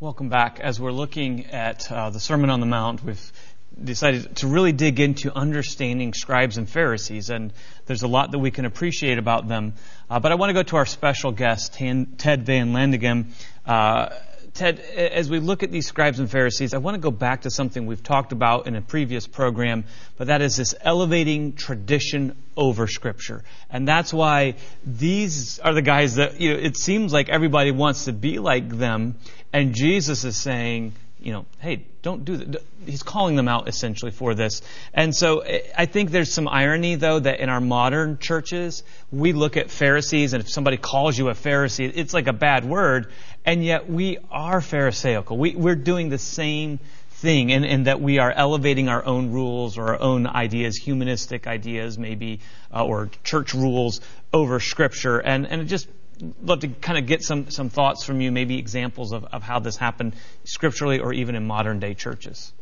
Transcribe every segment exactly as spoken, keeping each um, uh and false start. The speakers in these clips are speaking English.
Welcome back. As we're looking at uh, the Sermon on the Mount, we've decided to really dig into understanding scribes and Pharisees, and there's a lot that we can appreciate about them. Uh, but I want to go to our special guest, Ted Van Landeghem. Uh, Ted, as we look at these scribes and Pharisees, I want to go back to something we've talked about in a previous program, but that is this elevating tradition over Scripture. And that's why these are the guys that, you know, it seems like everybody wants to be like them, and Jesus is saying, you know, hey, don't do that. He's calling them out essentially for this. And so I think there's some irony, though, that in our modern churches, we look at Pharisees, and if somebody calls you a Pharisee, it's like a bad word, and yet we are Pharisaical. We, we're doing the same thing, in, in that we are elevating our own rules or our own ideas, humanistic ideas maybe, uh, or church rules over Scripture. And, and it just love to kind of get some, some thoughts from you, maybe examples of, of how this happened scripturally or even in modern day churches.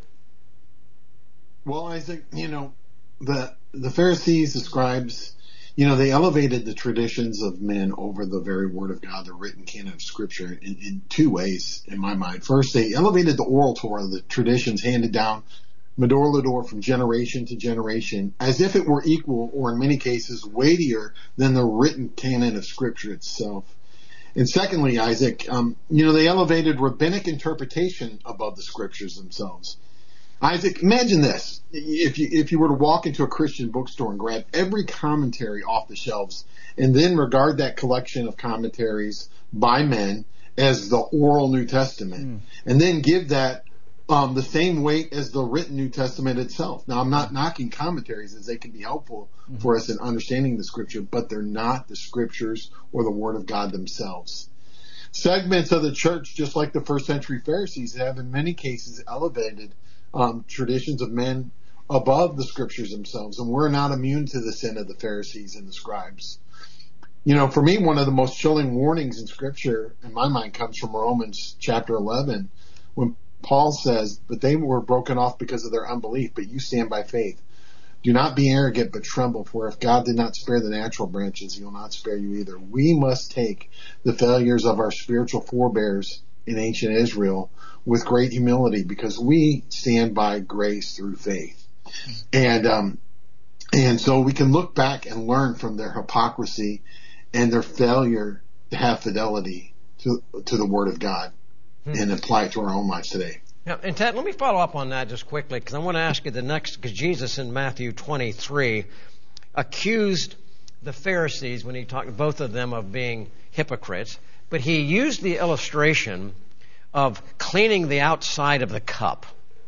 Well, I think, you know, the the Pharisees, the scribes, you know, they elevated the traditions of men over the very Word of God, the written canon of Scripture, in, in two ways, in my mind. First, they elevated the oral Torah, the traditions handed down Medor Lador from generation to generation, as if it were equal, or in many cases weightier, than the written canon of Scripture itself. And secondly, Isaac, um, you know, they elevated rabbinic interpretation above the Scriptures themselves. Isaac, imagine this. If you, if you were to walk into a Christian bookstore and grab every commentary off the shelves, and then regard that collection of commentaries by men as the oral New Testament, mm. and then give that Um, the same weight as the written New Testament itself. Now, I'm not knocking commentaries, as they can be helpful mm-hmm. for us in understanding the Scripture, but they're not the Scriptures or the Word of God themselves. Segments of the church, just like the first century Pharisees, have in many cases elevated um, traditions of men above the Scriptures themselves, and we're not immune to the sin of the Pharisees and the scribes. You know, for me, one of the most chilling warnings in Scripture, in my mind, comes from Romans chapter eleven, when Paul says, but they were broken off because of their unbelief, but you stand by faith. Do not be arrogant, but tremble, for if God did not spare the natural branches, he will not spare you either. We must take the failures of our spiritual forebears in ancient Israel with great humility, because we stand by grace through faith. And, um, and so we can look back and learn from their hypocrisy and their failure to have fidelity to, to the Word of God. And apply it to our own lives today. Now, and Ted, let me follow up on that just quickly, because I want to ask you the next, because Jesus in Matthew twenty-three accused the Pharisees, when he talked, both of them, of being hypocrites, but he used the illustration of cleaning the outside of the cup,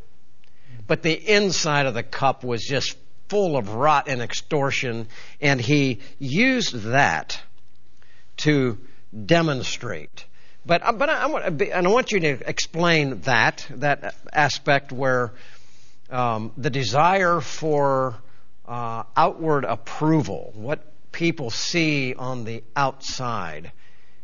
but the inside of the cup was just full of rot and extortion, and he used that to demonstrate. But but I, I want and I want you to explain that that aspect where um, the desire for uh, outward approval, what people see on the outside,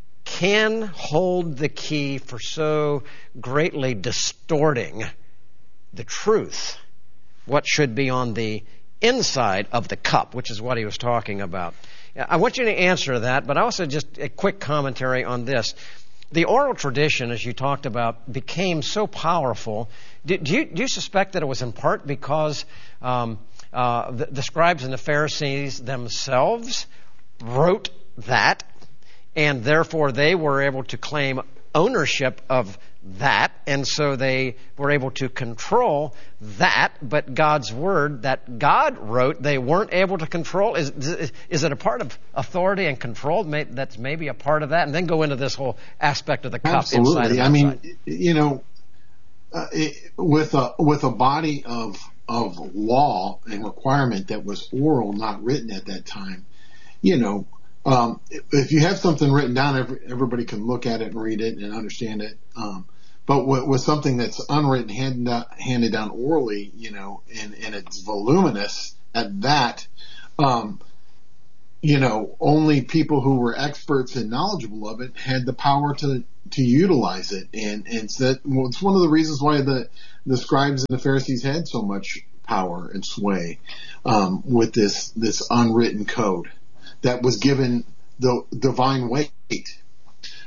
can hold the key for so greatly distorting the truth, what should be on the inside of the cup, which is what he was talking about. I want you to answer that, but also just a quick commentary on this. The oral tradition, as you talked about, became so powerful. Do, do, you, do you suspect that it was in part because um, uh, the, the scribes and the Pharisees themselves wrote that, and therefore they were able to claim ownership of that, and so they were able to control that, but God's Word that God wrote, they weren't able to control? Is, is it a part of authority and control that's maybe a part of that? And then go into this whole aspect of the cup. Absolutely. Inside and I mean, outside. you know, uh, it, with a with a body of of law and requirement that was oral, not written at that time, you know, um, if you have something written down, every, everybody can look at it and read it and understand it. Um, But with something that's unwritten, handed down, handed down orally, you know, and, and it's voluminous at that, um, you know, only people who were experts and knowledgeable of it had the power to, to utilize it. And, and so that, well, it's one of the reasons why the, the scribes and the Pharisees had so much power and sway, um, with this, this unwritten code that was given the divine weight.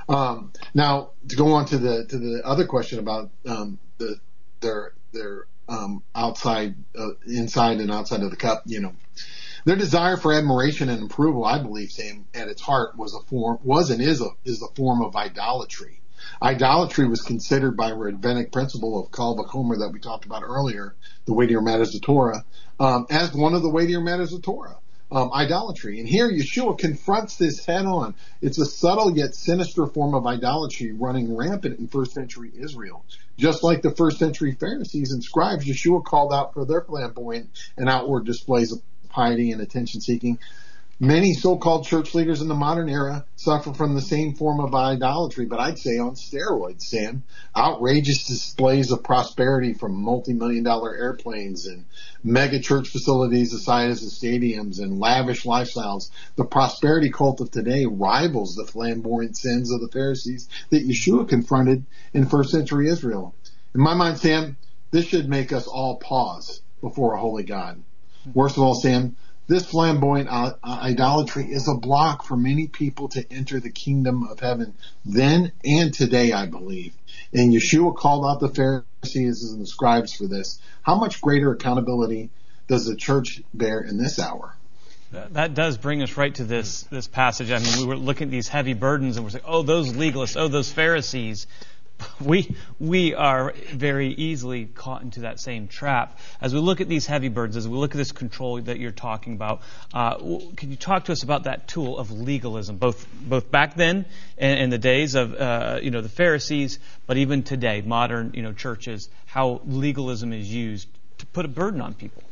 Um, now, to go on to the to the other question about um, the their their um, outside, uh, inside and outside of the cup, you know, their desire for admiration and approval, I believe, Sam, at its heart was a form was and is a is a form of idolatry. Idolatry was considered by rabbinic principle of Kal Vachomer that we talked about earlier, the weightier matters of Torah, um, as one of the weightier matters of Torah. Um, idolatry. And here Yeshua confronts this head on. It's a subtle yet sinister form of idolatry running rampant in first century Israel. Just like the first century Pharisees and scribes, Yeshua called out for their flamboyant and outward displays of piety and attention seeking. Many so-called church leaders in the modern era suffer from the same form of idolatry, but I'd say on steroids, Sam. Outrageous displays of prosperity from multi-million dollar airplanes and mega church facilities the size of stadiums and lavish lifestyles. The prosperity cult of today rivals the flamboyant sins of the Pharisees that Yeshua confronted in first century Israel. In my mind, Sam, this should make us all pause before a holy God. Worst of all, Sam, this flamboyant idolatry is a block for many people to enter the kingdom of heaven then and today, I believe. And Yeshua called out the Pharisees and the scribes for this. How much greater accountability does the church bear in this hour? That does bring us right to this this passage. I mean, we were looking at these heavy burdens and we're saying, oh, those legalists, oh, those Pharisees. We we are very easily caught into that same trap. As we look at these heavy burdens, as we look at this control that you're talking about, uh, can you talk to us about that tool of legalism, both both back then and in the days of uh, you know the Pharisees, but even today, modern you know churches, how legalism is used to put a burden on people?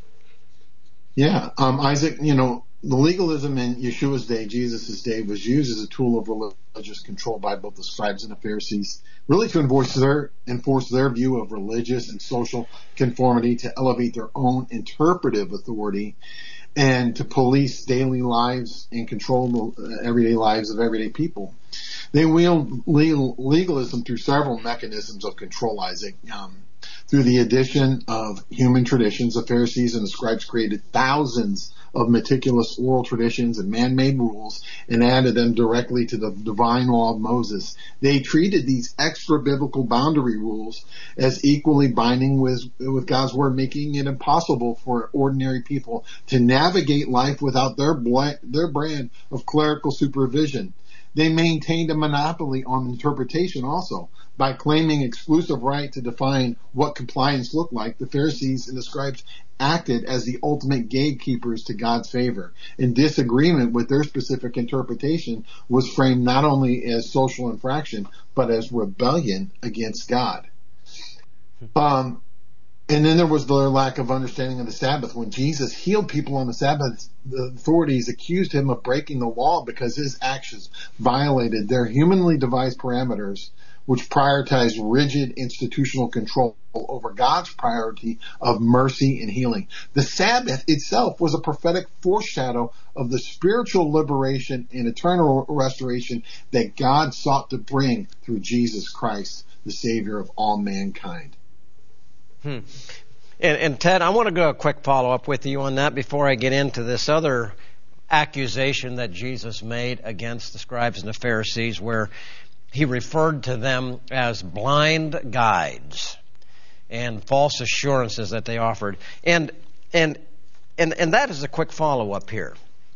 Yeah, um, Isaac, you know, the legalism in Yeshua's day, Jesus' day, was used as a tool of religious control by both the scribes and the Pharisees, really to enforce their, enforce their view of religious and social conformity, to elevate their own interpretive authority, and to police daily lives and control the everyday lives of everyday people. They wield legal, legalism through several mechanisms of control, Isaac. Um, Through the addition of human traditions, the Pharisees and the scribes created thousands of meticulous oral traditions and man-made rules and added them directly to the divine law of Moses. They treated these extra-biblical boundary rules as equally binding with, with God's word, making it impossible for ordinary people to navigate life without their, bl- their brand of clerical supervision. They maintained a monopoly on interpretation also. By claiming exclusive right to define what compliance looked like, the Pharisees and the scribes acted as the ultimate gatekeepers to God's favor. And disagreement with their specific interpretation was framed not only as social infraction, but as rebellion against God. Um, and then there was their lack of understanding of the Sabbath. When Jesus healed people on the Sabbath, the authorities accused him of breaking the law because his actions violated their humanly devised parameters, which prioritized rigid institutional control over God's priority of mercy and healing. The Sabbath itself was a prophetic foreshadow of the spiritual liberation and eternal restoration that God sought to bring through Jesus Christ, the Savior of all mankind. Hmm. And, and Ted, I want to go a quick follow-up with you on that before I get into this other accusation that Jesus made against the scribes and the Pharisees, where he referred to them as blind guides and false assurances that they offered. And and and and that is a quick follow-up here.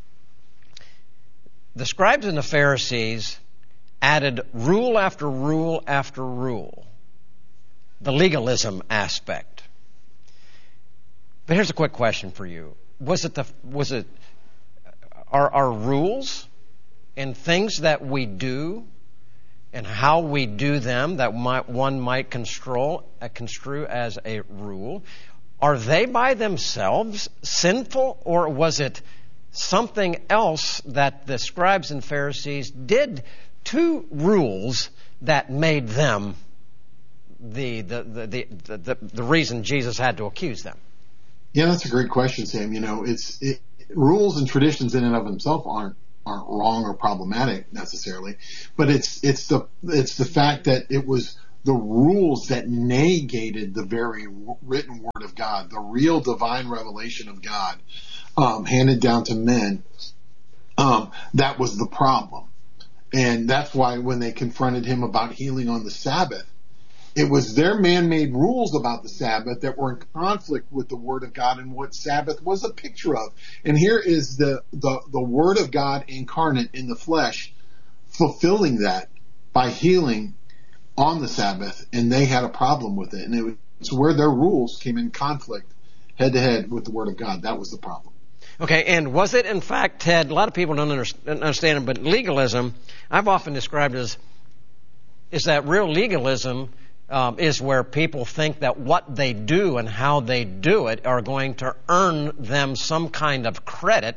The scribes and the Pharisees added rule after rule after rule, the legalism aspect. But here's a quick question for you. Was it the was it are our rules and things that we do and how we do them that might, one might construe, uh, construe as a rule, are they by themselves sinful, or was it something else that the scribes and Pharisees did to rules that made them the the the the, the, the reason Jesus had to accuse them? Yeah, that's a great question, Sam. You know, it's it, rules and traditions in and of themselves aren't aren't wrong or problematic necessarily, but it's it's the it's the fact that it was the rules that negated the very written word of God, the real divine revelation of God, um, handed down to men. Um, that was the problem. And that's why when they confronted him about healing on the Sabbath, it was their man-made rules about the Sabbath that were in conflict with the Word of God and what Sabbath was a picture of. And here is the, the, the Word of God incarnate in the flesh, fulfilling that by healing on the Sabbath, and they had a problem with it. And it was where their rules came in conflict head-to-head with the Word of God. That was the problem. Okay, and was it in fact, Ted, a lot of people don't understand it, but legalism, I've often described as, is that real legalism um, is where people think that what they do and how they do it are going to earn them some kind of credit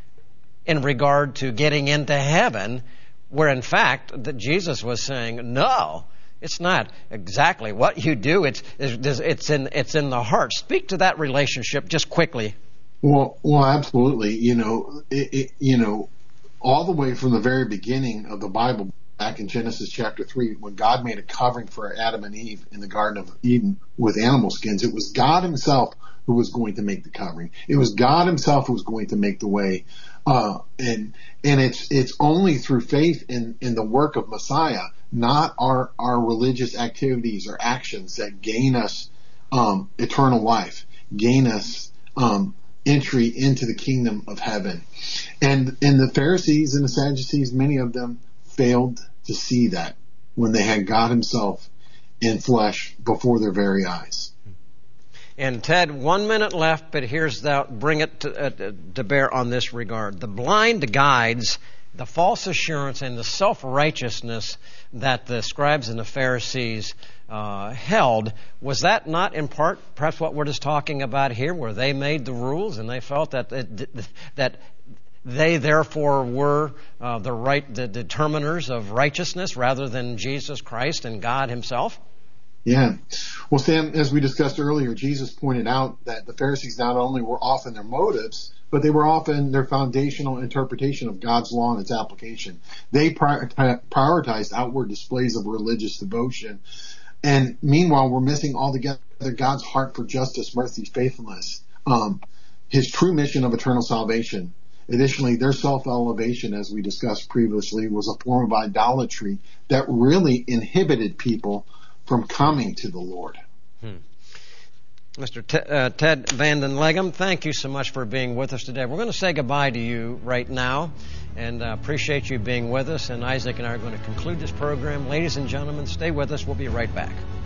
in regard to getting into heaven, where in fact that Jesus was saying, no, it's not exactly what you do, it's, it's, it's, in, it's in the heart. Speak to that relationship just quickly. Well, well, absolutely. You know, it, it, you know, all the way from the very beginning of the Bible, back in Genesis chapter three, when God made a covering for Adam and Eve in the Garden of Eden with animal skins, it was God Himself who was going to make the covering. It was God Himself who was going to make the way, uh, and and it's it's only through faith in in the work of Messiah, not our our religious activities or actions, that gain us um, eternal life, gain us Um, entry into the kingdom of heaven. And and the Pharisees and the Sadducees, many of them failed to see that when they had God Himself in flesh before their very eyes. And Ted, one minute left, but here's the, bring it to, uh, to bear on this regard. The blind guides, the false assurance, and the self-righteousness that the scribes and the Pharisees uh, held, was that not in part perhaps what we're just talking about here, where they made the rules and they felt that it, that they therefore were uh, the right the determiners of righteousness rather than Jesus Christ and God Himself? Yeah. Well, Sam, as we discussed earlier, Jesus pointed out that the Pharisees not only were off in their motives, but they were off in their foundational interpretation of God's law and its application. They prioritized outward displays of religious devotion. And meanwhile, we're missing altogether God's heart for justice, mercy, faithfulness, um, His true mission of eternal salvation. Additionally, their self-elevation, as we discussed previously, was a form of idolatry that really inhibited people from coming to the Lord. Hmm. Mister T- uh, Ted Vanden Leghem, thank you so much for being with us today. We're going to say goodbye to you right now, and uh, appreciate you being with us. And Isaac and I are going to conclude this program. Ladies and gentlemen, stay with us. We'll be right back.